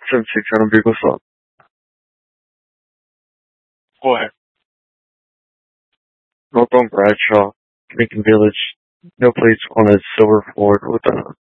7-6 on a bugle song. Go ahead. North on Bradshaw, Lincoln Village. No place on a silver floor with a